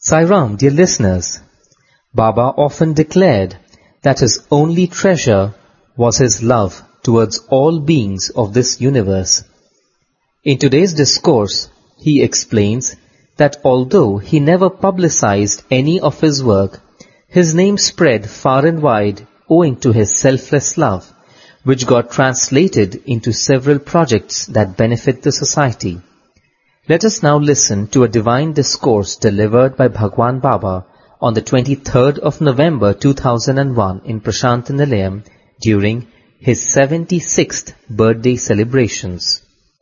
Sai Ram, dear listeners, Baba often declared that his only treasure was his love towards all beings of this universe. In today's discourse, he explains that although he never publicized any of his work, his name spread far and wide owing to his selfless love, which got translated into several projects that benefit the society. Let us now listen to a divine discourse delivered by Bhagwan Baba on the 23rd of November 2001 in Prashant Nilayam during his 76th birthday celebrations.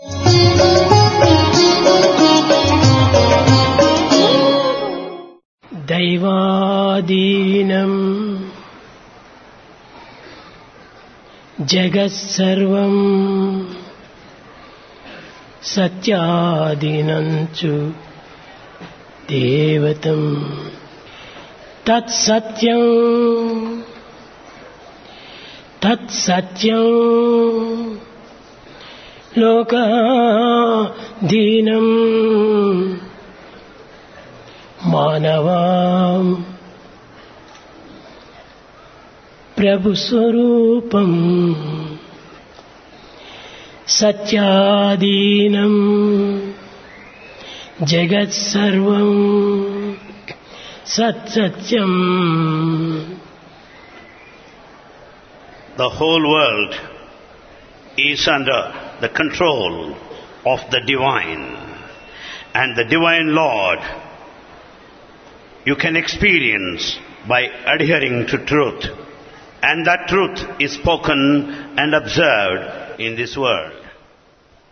Daivadinam Jagat-sarvam Satyadinanchu Devatam Tat Satyam Lokadinam Manavam Prabhu Swarupam Satyadinam Jagat Sarvam Sat Satyam. The whole world is under the control of the Divine, and the Divine Lord you can experience by adhering to truth, and that truth is spoken and observed in this world.